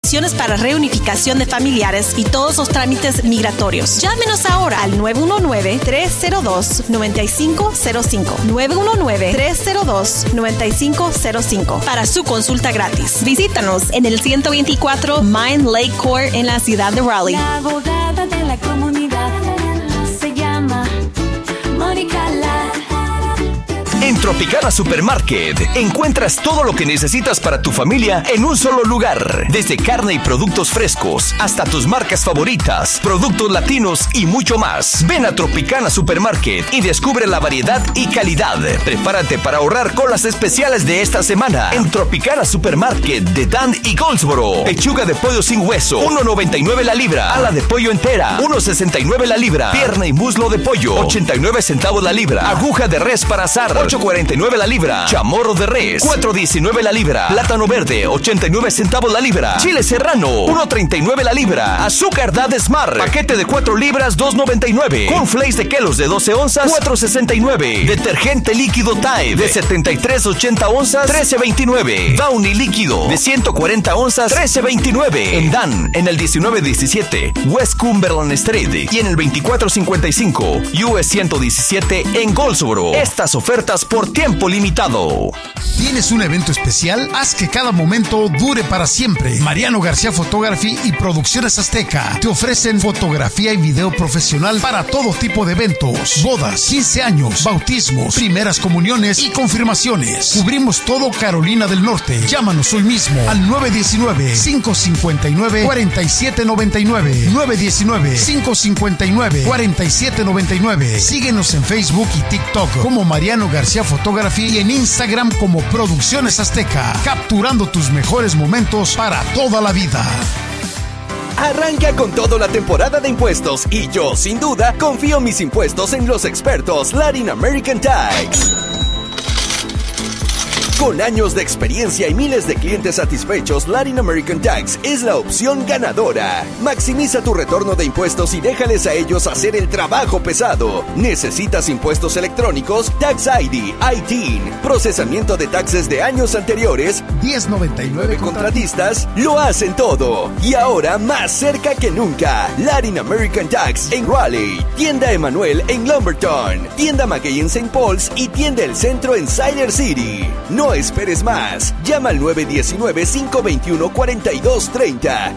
soluciones para reunificación de familiares y todos los trámites migratorios. Llámenos ahora al 919-302-9505. 919-302-9505 para su consulta gratis. Visítanos en el 124 Mine Lake Court en la ciudad de Raleigh. La abogada de la comunidad se llama Mónica Lara. En Tropicana Supermarket encuentras todo lo que necesitas para tu familia en un solo lugar. Desde carne y productos frescos hasta tus marcas favoritas, productos latinos y mucho más. Ven a Tropicana Supermarket y descubre la variedad y calidad. Prepárate para ahorrar con las especiales de esta semana. En Tropicana Supermarket de Dan y Goldsboro. Pechuga de pollo sin hueso, $1.99 la libra. Ala de pollo entera, $1.69 la libra. Pierna y muslo de pollo, 89 centavos la libra. Aguja de res para asar, $8.49 la libra. Chamorro de res, $4.19 la libra. Plátano verde, 89 centavos la libra. Chile serrano, $1.39 la libra. Azúcar Dad Smart, paquete de 4 libras, $2.99. Cornflakes de Kellogg's de 12 onzas, $4.69. Detergente líquido Tide de 73-80 onzas, $13.29. Downy líquido de 140 onzas, $13.29. En Dan, en el 1917 West Cumberland Street y en el 2455 US 117 en Goldsboro. Estas ofertas por tiempo limitado. ¿Tienes un evento especial? Haz que cada momento dure para siempre. Mariano García Photography y Producciones Azteca te ofrecen fotografía y video profesional para todo tipo de eventos, bodas, 15 años, bautismos, primeras comuniones y confirmaciones. Cubrimos todo Carolina del Norte. Llámanos hoy mismo al 919-559-4799. 919-559-4799. Síguenos en Facebook y TikTok como Mariano García Photography y en Instagram como Producciones Azteca, capturando tus mejores momentos para toda la vida. Arranca con toda la temporada de impuestos y yo, sin duda, confío mis impuestos en los expertos Latin American Tax. Con años de experiencia y miles de clientes satisfechos, Latin American Tax es la opción ganadora. Maximiza tu retorno de impuestos y déjales a ellos hacer el trabajo pesado. ¿Necesitas impuestos electrónicos? Tax ID, ITIN, procesamiento de taxes de años anteriores. 1099 contratistas lo hacen todo. Y ahora más cerca que nunca. Latin American Tax en Raleigh, tienda Emanuel en Lumberton, tienda Maguey en St. Paul's y tienda El Centro en Cider City. No esperes más. Llama al 919-521-4230.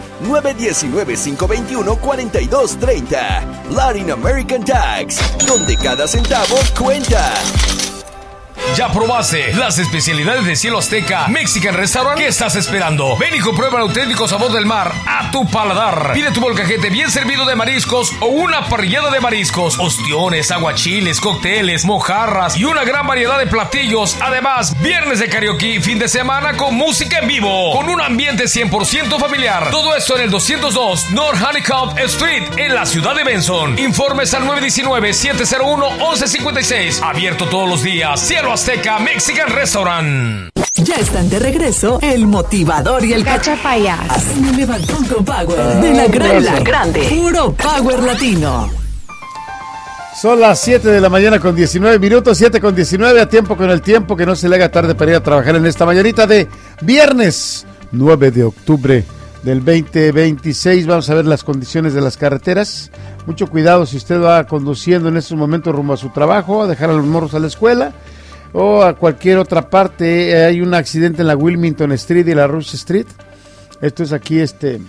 919-521-4230. Latin American Tax, donde cada centavo cuenta. ¿Ya probaste las especialidades de Cielo Azteca Mexican Restaurant? ¿Qué estás esperando? Ven y comprueba el auténtico sabor del mar a tu paladar. Pide tu molcajete bien servido de mariscos o una parrillada de mariscos, ostiones, aguachiles, cócteles, mojarras y una gran variedad de platillos. Además, viernes de karaoke, fin de semana con música en vivo, con un ambiente 100% familiar. Todo esto en el 202 North Honeycomb Street en la ciudad de Benson. Informes al 919-701-1156. Abierto todos los días. Cielo Azteca Mexican Restaurant. Ya están de regreso el motivador y el cachapayas en el Levantón con Power de la grande. Puro Power Latino. Son las 7 de la mañana con 19 minutos, 7 con 19, a tiempo con el tiempo, que no se le haga tarde para ir a trabajar en esta mañanita de viernes 9 de octubre del 2026. Vamos a ver las condiciones de las carreteras. Mucho cuidado si usted va conduciendo en estos momentos rumbo a su trabajo, a dejar a los morros a la escuela o a cualquier otra parte. Hay un accidente en la Wilmington Street y la Rush Street. Esto es aquí en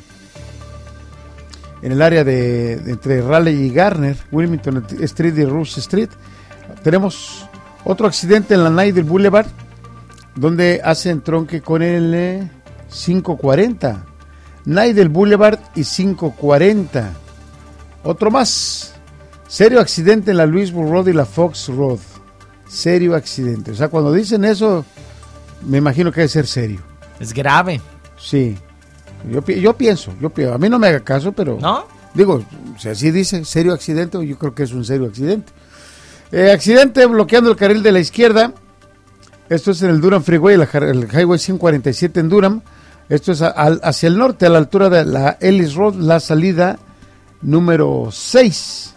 el área de entre Raleigh y Garner, Wilmington Street y Rush Street. Tenemos otro accidente en la Nidell Boulevard, donde hacen tronque con el 540. Nidell Boulevard y 540. Otro más. Serio accidente en la Louisville Road y la Fox Road. Serio accidente. O sea, cuando dicen eso, me imagino que debe ser serio. Es grave. Sí. Yo pienso. A mí no me haga caso, pero... ¿No? Digo, si así dice, serio accidente, yo creo que es un serio accidente. Accidente bloqueando el carril de la izquierda. Esto es en el Durham Freeway, el Highway 147 en Durham. Esto es hacia el norte, a la altura de la Ellis Road, la salida número 6.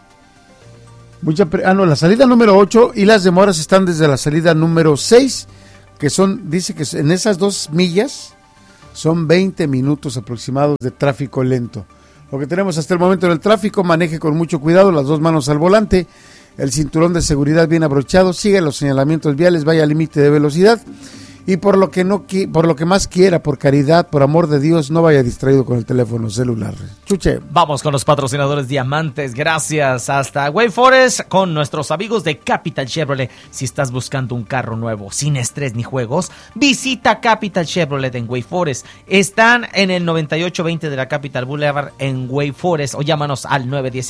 La salida número 8, y las demoras están desde la salida número 6, que son, dice que en esas 2 millas Son 20 minutos aproximados de tráfico lento. Lo que tenemos hasta el momento en el tráfico, maneje con mucho cuidado, las 2 manos al volante, el cinturón de seguridad bien abrochado, siga los señalamientos viales, vaya al límite de velocidad y por lo que más quiera, por caridad, por amor de Dios, no vaya distraído con el teléfono celular. Chuche. Vamos con los patrocinadores diamantes, gracias. Hasta Wake Forest con nuestros amigos de Capital Chevrolet. Si estás buscando un carro nuevo, sin estrés ni juegos, visita Capital Chevrolet en Wake Forest. Están en el 9820 de la Capital Boulevard en Wake Forest o llámanos al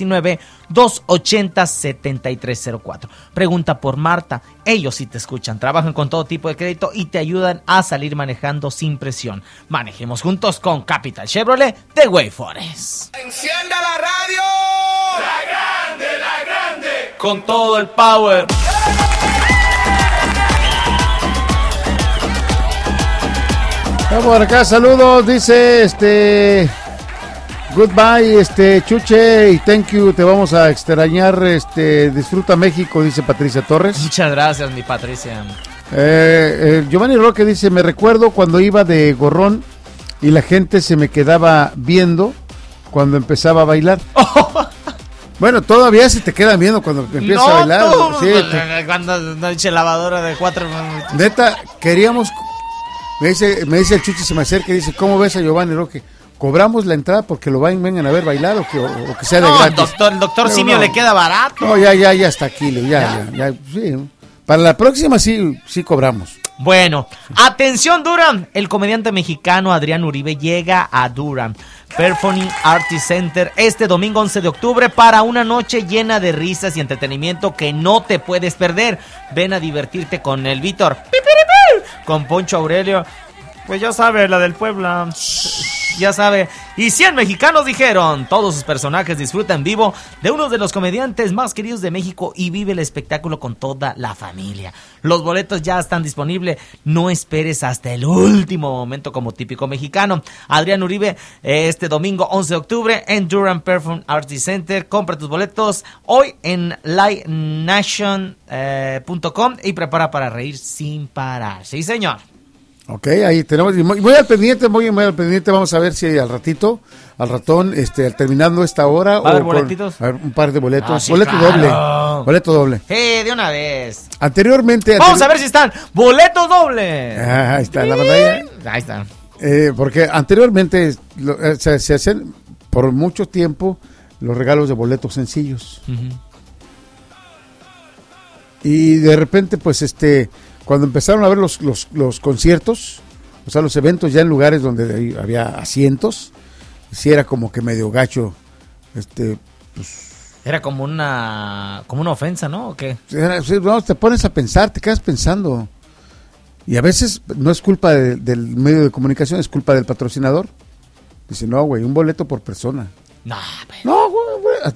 919-280-7304. Pregunta por Marta, ellos sí te escuchan, trabajan con todo tipo de crédito y te ayudan a salir manejando sin presión. Manejemos juntos con Capital Chevrolet de Wake Forest. ¡Encienda la radio! ¡La grande, la grande! Con todo el power. Vamos por acá, saludos, dice goodbye, Chuche, y thank you, te vamos a extrañar, disfruta México, dice Patricia Torres. Muchas gracias, mi Patricia. Giovanni Roque dice, me recuerdo cuando iba de gorrón y la gente se me quedaba viendo cuando empezaba a bailar. Bueno, todavía se te quedan viendo cuando empiezas a bailar. Sí, cuando noche lavadora de 4. Neta, queríamos, me dice el Chuchi, se me acerca y dice, ¿cómo ves a Giovanni Roque? ¿Cobramos la entrada porque lo vengan a ver bailar o que sea de gratis? El doctor Simio le queda barato. No, ya está aquí, ya, sí. Para la próxima sí cobramos. Bueno, atención Durham, el comediante mexicano Adrián Uribe llega a Durham Performing Arts Center este domingo 11 de octubre para una noche llena de risas y entretenimiento que no te puedes perder. Ven a divertirte con el Víctor, con Poncho Aurelio, pues ya sabe, la del Puebla, ya sabe, y 100 mexicanos dijeron. Todos sus personajes disfrutan vivo de uno de los comediantes más queridos de México y vive el espectáculo con toda la familia. Los boletos ya están disponibles, no esperes hasta el último momento como típico mexicano. Adrián Uribe, este domingo 11 de octubre en Durham Performing Arts Center. Compra tus boletos hoy en livenation.com y prepara para reír sin parar. Sí, señor. Ok, ahí tenemos, muy al pendiente, vamos a ver si al ratón, terminando esta hora. ¿Va a haber boletitos? Un par de boletos, sí, boleto doble. De una vez. Anteriormente. Vamos a ver si están, boleto doble. Ahí está, la pantalla. Ahí está. Porque anteriormente se hacían por mucho tiempo los regalos de boletos sencillos. Uh-huh. Y de repente, pues, cuando empezaron a ver los conciertos, o sea, los eventos ya en lugares donde había asientos, sí era como que medio gacho, pues... Era como una ofensa, ¿no? ¿O qué? No, te pones a pensar, te quedas pensando. Y a veces no es culpa del medio de comunicación, es culpa del patrocinador. Dice, no, güey, un boleto por persona. No, güey.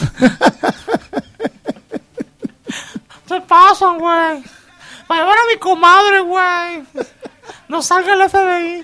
¿Qué pasa, güey? Para llevar a mi comadre, güey. No salga el FBI.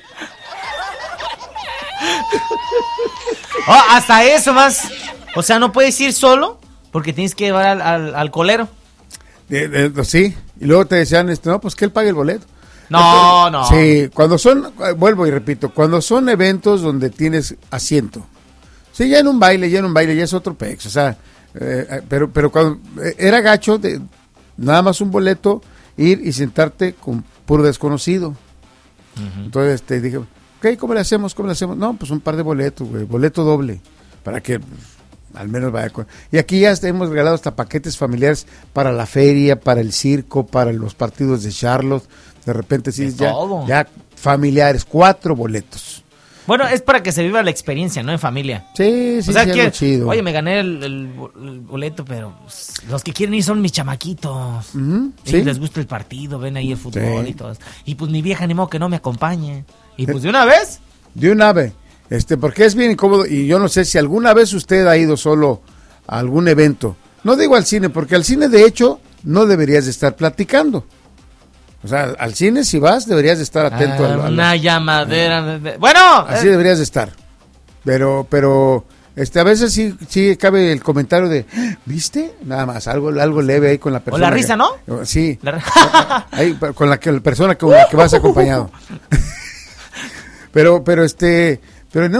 Hasta eso más. O sea, no puedes ir solo porque tienes que llevar al colero. Sí. Y luego te decían, no, pues que él pague el boleto. No. Sí, cuando son, vuelvo y repito, cuando son eventos donde tienes asiento. Sí, ya en un baile ya es otro pex. O sea, pero cuando era gacho, nada más un boleto, ir y sentarte con puro desconocido. Uh-huh. Entonces dije, ok, ¿cómo le hacemos? No, pues un par de boletos, güey, boleto doble, para que al menos vaya con... Y aquí ya hemos regalado hasta paquetes familiares para la feria, para el circo, para los partidos de Charlotte. De repente sí, ya familiares, 4 boletos. Bueno, es para que se viva la experiencia, ¿no? En familia. Sí, o sea, que, chido. Oye, me gané el boleto, pero los que quieren ir son mis chamaquitos. Uh-huh, ¿sí? Les gusta el partido, ven ahí el fútbol y todo. Y pues mi vieja ni modo que no me acompañe. Y pues de una vez. Porque es bien incómodo. Y yo no sé si alguna vez usted ha ido solo a algún evento. No digo al cine, porque al cine de hecho no deberías de estar platicando. O sea, al cine si vas deberías de estar atento a una llamadera. Bueno, así deberías de estar. Pero a veces sí cabe el comentario de, ¿viste? Nada más, algo leve ahí con la persona. O la risa, ¿no? Sí. Ahí, con la persona con la que vas acompañado. Pero en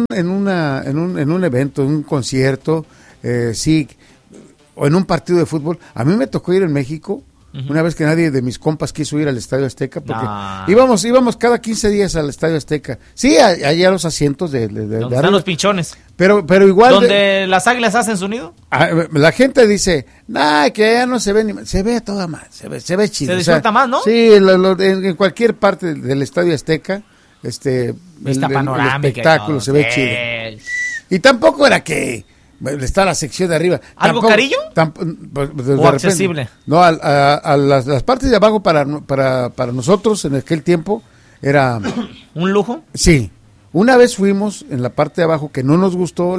un evento, en un concierto, sí, o en un partido de fútbol. A mí me tocó ir en México, una vez que nadie de mis compas quiso ir al Estadio Azteca, porque íbamos cada 15 días al Estadio Azteca. Sí, allá los asientos de donde están los pichones. Pero igual... ¿Donde las águilas hacen su nido? La gente dice, que allá no se ve ni... Se ve toda más, se ve chido. Se disfruta más, ¿no? Sí, en cualquier parte del Estadio Azteca, Vista panorámica, el espectáculo se ve chido. Y tampoco era que está la sección de arriba. ¿Algo carillo? ¿O accesible? No, a las partes de abajo para nosotros en aquel tiempo era... ¿Un lujo? Sí. Una vez fuimos en la parte de abajo que no nos gustó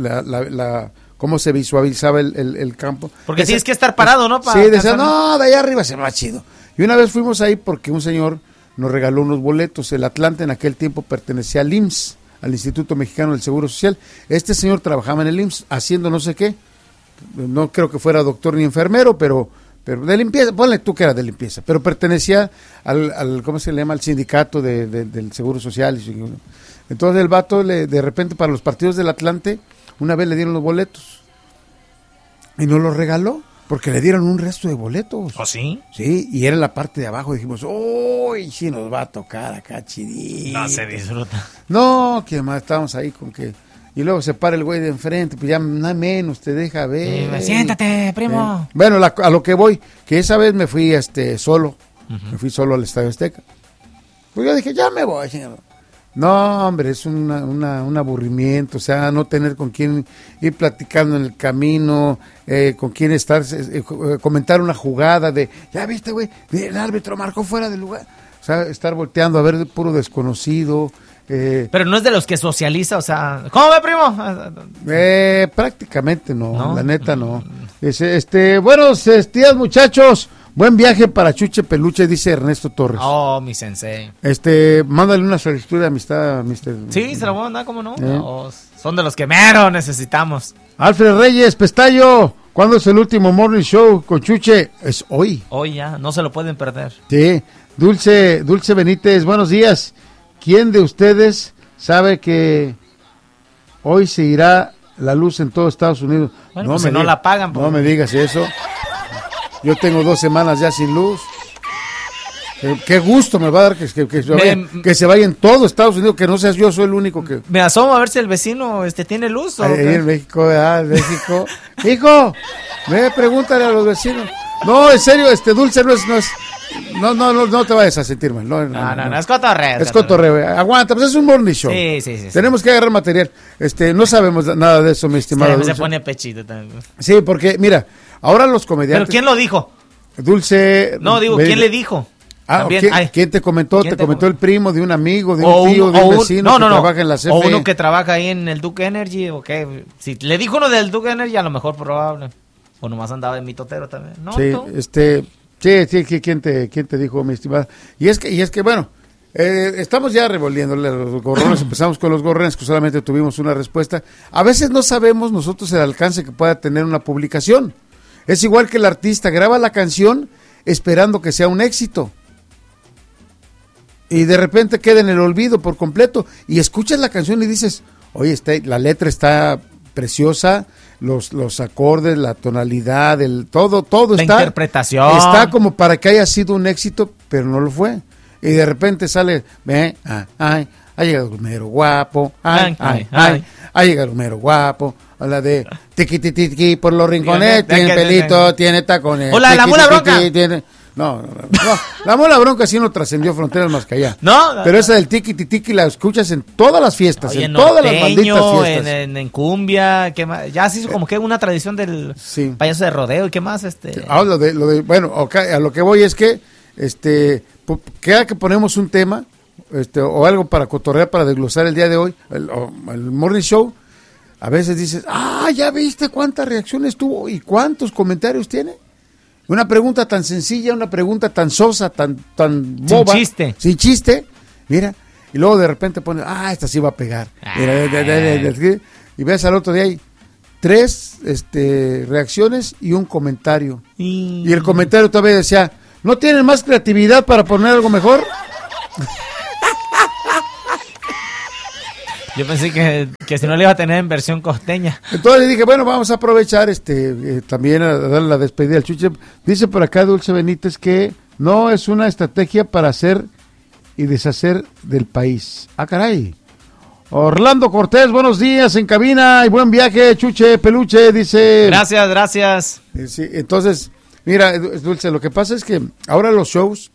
cómo se visualizaba el campo. Porque tienes que estar parado, ¿no? Sí, decía, de allá arriba se va chido. Y una vez fuimos ahí porque un señor nos regaló unos boletos. El Atlante en aquel tiempo pertenecía al IMSS, al Instituto Mexicano del Seguro Social. Este señor trabajaba en el IMSS haciendo no sé qué. No creo que fuera doctor ni enfermero, pero de limpieza, ponle tú que era de limpieza, pero pertenecía al ¿cómo se le llama? Al sindicato del Seguro Social. Entonces el vato, de repente, para los partidos del Atlante, una vez le dieron los boletos y nos los regaló, porque le dieron un resto de boletos. ¿Oh, sí? Sí, y era en la parte de abajo. Dijimos, ¡uy! Sí nos va a tocar acá chidito. No se disfruta. No, que más estábamos ahí con que... Y luego se para el güey de enfrente, pues ya nada menos te deja ver. Siéntate, primo. Bueno, a lo que voy, que esa vez me fui solo. Me fui solo al Estadio Azteca. Pues yo dije, ya me voy. No, hombre, es un aburrimiento, o sea, no tener con quién ir platicando en el camino, con quién estar, comentar una jugada de, ya viste, güey, el árbitro marcó fuera del lugar. O sea, estar volteando a ver puro desconocido. Pero no es de los que socializa, o sea, ¿cómo ve, primo? Prácticamente no, la neta no. Buenos días, muchachos. Buen viaje para Chuche Peluche, dice Ernesto Torres. Oh, mi sensei. Mándale una solicitud de amistad, Mr. Sí, se la voy a mandar, ¿cómo no? Son de los que mero necesitamos. Alfred Reyes, Pestayo, ¿cuándo es el último morning show con Chuche? Es hoy. Hoy ya, no se lo pueden perder. Sí, Dulce Benítez, buenos días. ¿Quién de ustedes sabe que hoy se irá la luz en todo Estados Unidos? Bueno, pues si no la pagan. No me digas eso. Yo tengo 2 semanas ya sin luz. Qué gusto me va a dar que se vaya en todo Estados Unidos, que no seas yo, soy el único que... Me asomo a ver si el vecino tiene luz. Ahí en México, México. Hijo, pregúntale a los vecinos. No, en serio, Dulce no es... No te vayas a sentir mal. No, es cotorreo. Es cotorreo. Aguanta, pues es un morning show. Sí. Tenemos que agarrar material. No sabemos nada de eso, mi estimado. Se pone pechito también. Sí, porque, mira, ahora los comediantes... ¿Pero quién lo dijo? Dulce... No, digo, ¿quién le dijo? ¿Quién te comentó? ¿Te comentó el primo de un amigo, de un tío, de un vecino que trabaja en la CFE? O uno que trabaja ahí en el Duke Energy, o qué. Si le dijo uno del Duke Energy, a lo mejor probable. O nomás andaba de mitotero también. ¿No? Sí, Sí, ¿quién te dijo, mi estimada? Y es que bueno, estamos ya revolviéndole a los gorrones, empezamos con los gorrones, que solamente tuvimos una respuesta. A veces no sabemos nosotros el alcance que pueda tener una publicación. Es igual que el artista graba la canción esperando que sea un éxito. Y de repente queda en el olvido por completo. Y escuchas la canción y dices, oye, la letra está preciosa, los acordes, la tonalidad, todo la está. La interpretación. Está como para que haya sido un éxito, pero no lo fue. Y de repente sale, ha llegado el mero guapo, ha llegado el mero guapo. Habla de tiqui por los rincones, tiene pelito, tiene tacones. Hola, la mula bronca. No, la mula bronca sí no trascendió fronteras más que allá. Pero esa del tiqui la escuchas en todas las fiestas, en todas las malditas fiestas. En cumbia, ¿qué más? Ya se hizo como que una tradición del payaso de rodeo, ¿y qué más? Bueno, a lo que voy es que cada que ponemos un tema, o algo para cotorrear, para desglosar el día de hoy, el morning show, a veces dices, ya viste cuántas reacciones tuvo y cuántos comentarios tiene. Una pregunta tan sencilla, una pregunta tan sosa, tan boba. Sin chiste. Mira, y luego de repente pones, esta sí va a pegar. Mira, y ves al otro día hay 3 reacciones y un comentario. Y el comentario todavía decía, ¿no tienen más creatividad para poner algo mejor? Yo pensé que si no le iba a tener en versión costeña. Entonces dije, bueno, vamos a aprovechar también a darle la despedida al Chuche. Dice por acá Dulce Benítez que no es una estrategia para hacer y deshacer del país. Ah, caray. Orlando Cortés, buenos días en cabina y buen viaje, Chuche Peluche, dice. Gracias. Sí, entonces, mira, Dulce, lo que pasa es que ahora los shows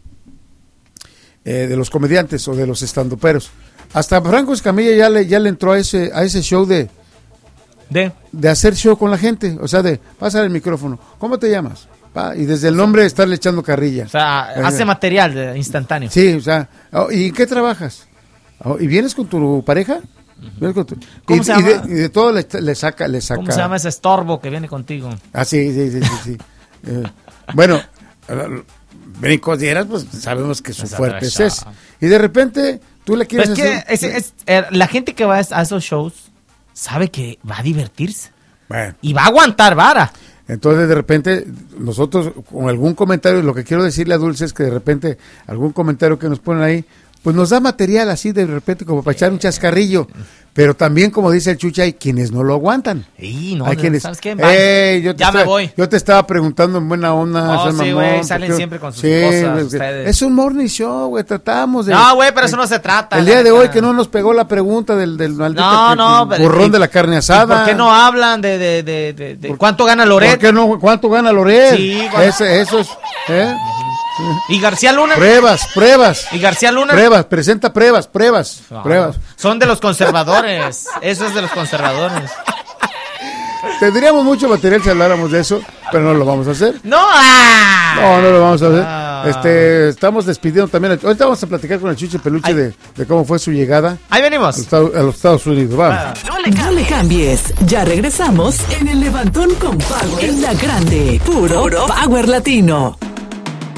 de los comediantes o de los estandoperos, hasta Franco Escamilla ya le entró a ese show de hacer show con la gente, o sea, de pasar el micrófono. ¿Cómo te llamas? Y desde el nombre estarle echando carrilla. O sea, hace material instantáneo. Sí, o sea, ¿y en qué trabajas? ¿Y vienes con tu pareja? ¿Cómo se llama? Y de todo le saca. ¿Cómo se llama ese estorbo que viene contigo? Ah, sí. Bueno, Benito Dieras, pues sabemos que su fuerte es ese. Y de repente tú le quieres la gente que va a esos shows sabe que va a divertirse. Bueno. Y va a aguantar vara. Entonces de repente nosotros con algún comentario, lo que quiero decirle a Dulce es que de repente algún comentario que nos ponen ahí, pues nos da material así de repente como para echar un chascarrillo. Pero también, como dice el Chucha, hay quienes no lo aguantan. Hay quienes, ¿sabes qué? Me voy. Yo te estaba preguntando en buena onda. Oh, sí, güey, salen siempre con sus cosas ustedes. Es un morning show, güey, tratamos de... No, güey, pero eso no se trata. El día de hoy que no nos pegó la pregunta del maldito burrón de la carne asada. ¿Por qué no hablan de cuánto gana Loret? ¿Por qué no? ¿Cuánto gana Loret? Sí, eso es... ¿Y García Luna? Pruebas. ¿Y García Luna? Presenta pruebas. Son de los conservadores. Eso es de los conservadores. Tendríamos mucho material si habláramos de eso, pero no lo vamos a hacer. No lo vamos a hacer. Estamos despidiendo también. Ahorita vamos a platicar con el Chuche Peluche de cómo fue su llegada. Ahí venimos. A los Estados Unidos. Vamos. No le cambies. Ya regresamos en el Levantón con Power. En la grande. Puro Power Latino.